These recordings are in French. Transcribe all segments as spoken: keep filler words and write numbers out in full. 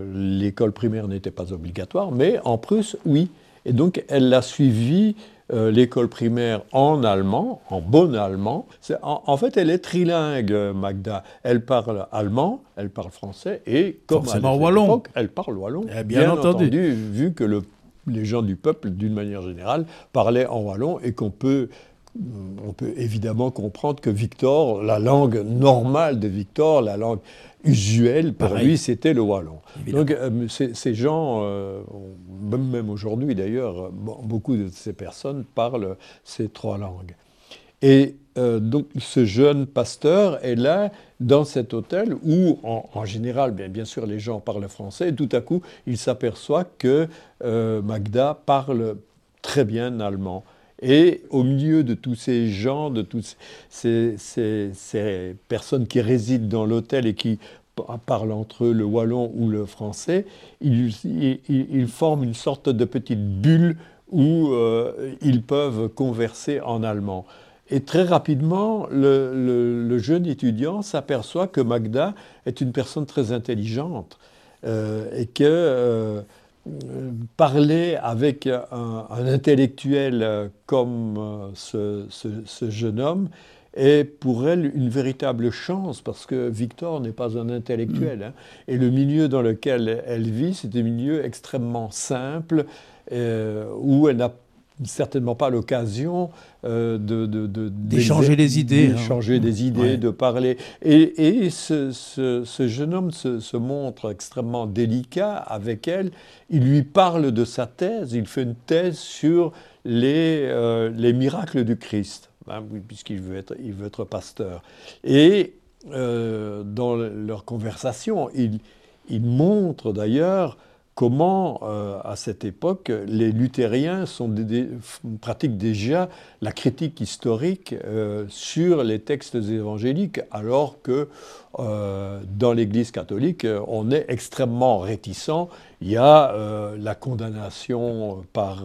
L'école primaire n'était pas obligatoire, mais en Prusse, oui. Et donc, elle a suivi euh, l'école primaire en allemand, en bon allemand. En, en fait, elle est trilingue, Magda. Elle parle allemand, elle parle français, et comme Forcément à wallon. l'époque, elle parle wallon. Eh bien, bien entendu. entendu, vu que le, les gens du peuple, d'une manière générale, parlaient en wallon, et qu'on peut... On peut évidemment comprendre que Victor, la langue normale de Victor, la langue usuelle, pour Pareil. lui, c'était le wallon. Évidemment. Donc euh, ces, ces gens, euh, même aujourd'hui d'ailleurs, beaucoup de ces personnes parlent ces trois langues. Et euh, donc ce jeune pasteur est là dans cet hôtel où, en, en général, bien, bien sûr, les gens parlent français, et tout à coup, il s'aperçoit que euh, Magda parle très bien allemand. Et au milieu de tous ces gens, de toutes ces, ces, ces personnes qui résident dans l'hôtel et qui parlent entre eux le wallon ou le français, ils, ils, ils forment une sorte de petite bulle où euh, ils peuvent converser en allemand. Et très rapidement, le, le, le jeune étudiant s'aperçoit que Magda est une personne très intelligente euh, et que... Euh, parler avec un, un intellectuel comme ce, ce, ce jeune homme est pour elle une véritable chance, parce que Victor n'est pas un intellectuel. Mmh. Hein, et le milieu dans lequel elle vit, c'est un milieu extrêmement simple, euh, où elle n'a certainement pas l'occasion euh, de, de, de, d'échanger des idées. D'échanger hein. des idées, ouais. de parler. Et, et ce, ce, ce jeune homme se, se montre extrêmement délicat avec elle. Il lui parle de sa thèse. Il fait une thèse sur les, euh, les miracles du Christ, hein, puisqu'il veut être, il veut être pasteur. Et euh, dans leur conversation, il, il montre d'ailleurs comment, euh, à cette époque, les luthériens sont des, des, pratiquent déjà la critique historique euh, sur les textes évangéliques, alors que euh, dans l'Église catholique, on est extrêmement réticent. Il y a euh, la condamnation par,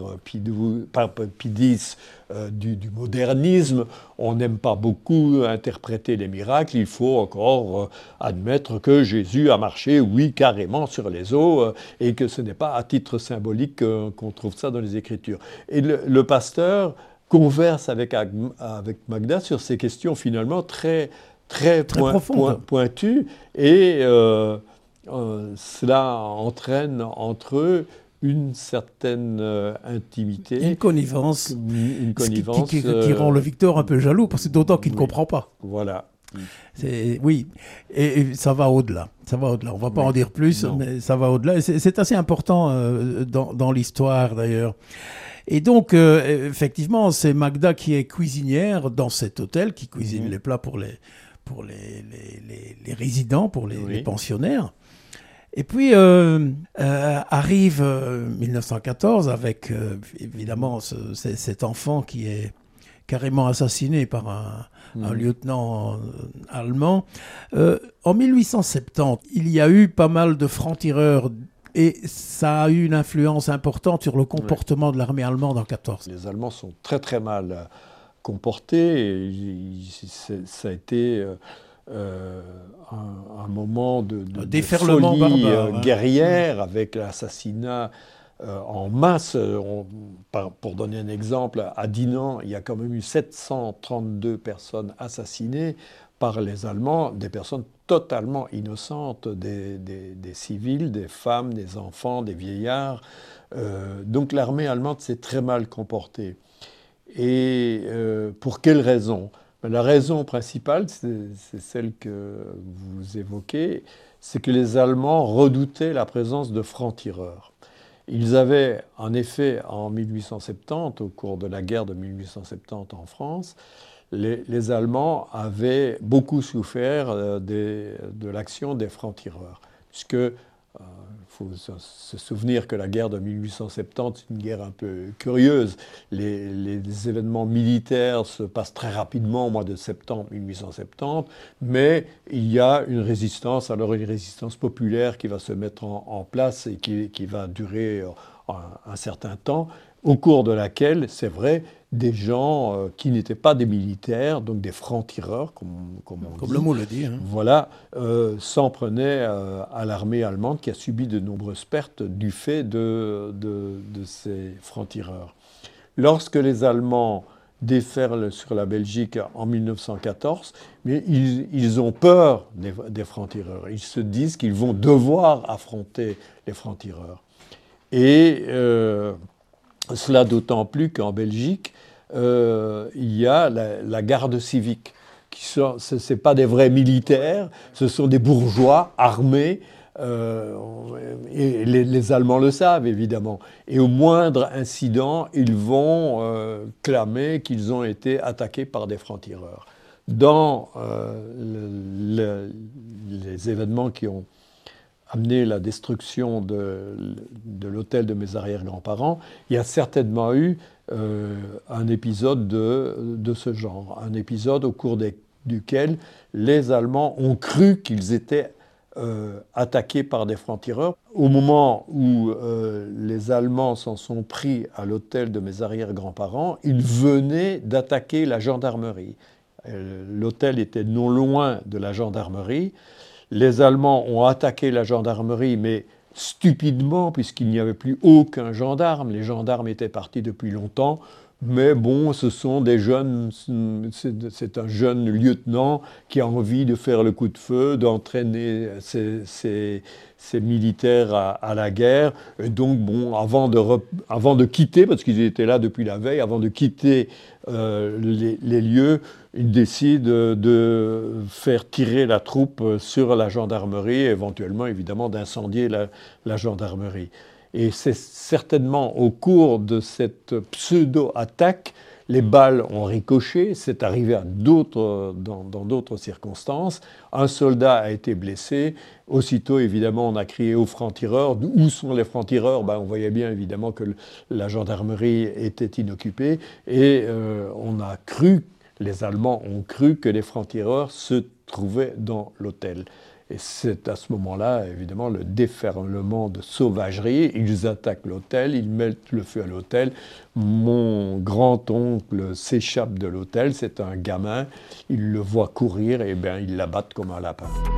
par Pie-X euh, du, du modernisme. On n'aime pas beaucoup interpréter les miracles. Il faut encore euh, admettre que Jésus a marché, oui, carrément sur les eaux, euh, et que ce n'est pas à titre symbolique euh, qu'on trouve ça dans les Écritures. Et le, le pasteur converse avec, avec Magda sur ces questions finalement très, très, très point, point, pointues. Et euh, euh, cela entraîne entre eux une certaine euh, intimité. Une connivence. Une, une connivence. Qui, qui, qui, qui rend le Victor un peu jaloux, parce que d'autant qu'il oui, ne comprend pas. Voilà. C'est, oui, et, et ça va au-delà. Ça va au-delà. On ne va pas oui. en dire plus, non. mais ça va au-delà. C'est, c'est assez important euh, dans, dans l'histoire, d'ailleurs. Et donc, euh, effectivement, c'est Magda qui est cuisinière dans cet hôtel, qui cuisine mmh. les plats pour les, pour les, les, les, les résidents, pour les, oui. les pensionnaires. Et puis, euh, euh, arrive euh, mille neuf cent quatorze avec, euh, évidemment, ce, cet enfant qui est carrément assassiné par un, mmh. un lieutenant allemand. Euh, en mille huit cent soixante-dix, il y a eu pas mal de francs-tireurs. Et ça a eu une influence importante sur le comportement oui. de l'armée allemande en quatorze. Les Allemands sont très très mal comportés. Et ça a été euh, un, un moment de, de, de folie barbare, guerrière hein. avec l'assassinat euh, en masse. On, par, pour donner un exemple, à Dinant, il y a quand même eu sept cent trente-deux personnes assassinées par les Allemands, des personnes totalement innocentes, des, des, des civils, des femmes, des enfants, des vieillards. Euh, donc l'armée allemande s'est très mal comportée. Et euh, pour quelle raison ? La raison principale, c'est, c'est celle que vous évoquez, c'est que les Allemands redoutaient la présence de francs-tireurs. Ils avaient, en effet, en mille huit cent soixante-dix, au cours de la guerre de mille huit cent soixante-dix en France, Les, les Allemands avaient beaucoup souffert euh, des, de l'action des francs-tireurs, puisque il euh, faut se, se souvenir que la guerre de mille huit cent soixante-dix est une guerre un peu curieuse. Les, les événements militaires se passent très rapidement au mois de septembre mille huit cent soixante-dix, mais il y a une résistance, alors une résistance populaire qui va se mettre en, en place et qui, qui va durer un, un certain temps. au cours de laquelle, c'est vrai, des gens euh, qui n'étaient pas des militaires, donc des francs-tireurs, comme, comme on comme dit, le mot le dit, hein. voilà, euh, s'en prenaient euh, à l'armée allemande qui a subi de nombreuses pertes du fait de, de, de ces francs-tireurs. Lorsque les Allemands déferlent sur la Belgique en mille neuf cent quatorze, mais ils, ils ont peur des, des francs-tireurs. Ils se disent qu'ils vont devoir affronter les francs-tireurs. Et euh, cela d'autant plus qu'en Belgique, euh, il y a la, la garde civique. Ce ne sont pas des vrais militaires, ce sont des bourgeois armés. Euh, et les, les Allemands le savent, évidemment. Et au moindre incident, ils vont euh, clamer qu'ils ont été attaqués par des francs-tireurs. Dans euh, le, le, les événements qui ont amené la destruction de, de l'hôtel de mes arrière-grands-parents, il y a certainement eu euh, un épisode de, de ce genre. Un épisode au cours des, duquel les Allemands ont cru qu'ils étaient Euh, attaqués par des francs-tireurs. Au moment où euh, les Allemands s'en sont pris à l'hôtel de mes arrière-grands-parents, ils venaient d'attaquer la gendarmerie. Euh, l'hôtel était non loin de la gendarmerie. Les Allemands ont attaqué la gendarmerie, mais stupidement, puisqu'il n'y avait plus aucun gendarme. Les gendarmes étaient partis depuis longtemps. Mais bon, ce sont des jeunes, c'est un jeune lieutenant qui a envie de faire le coup de feu, d'entraîner ses, ses, ses militaires à, à la guerre. Et donc, bon, avant de, rep, avant de quitter, parce qu'ils étaient là depuis la veille, avant de quitter euh, les, les lieux, ils décident de faire tirer la troupe sur la gendarmerie et éventuellement, évidemment, d'incendier la, la gendarmerie. Et c'est certainement au cours de cette pseudo-attaque, les balles ont ricoché, c'est arrivé à d'autres, dans, dans d'autres circonstances. Un soldat a été blessé. Aussitôt, évidemment, on a crié aux francs-tireurs. Où sont les francs-tireurs? Ben, on voyait bien, évidemment, que la gendarmerie était inoccupée. Et euh, on a cru, les Allemands ont cru que les francs-tireurs se trouvaient dans l'hôtel. Et c'est à ce moment-là, évidemment, le déferlement de sauvagerie. Ils attaquent l'hôtel, ils mettent le feu à l'hôtel. Mon grand-oncle s'échappe de l'hôtel, c'est un gamin. Il le voit courir et bien, ils l'abattent comme un lapin.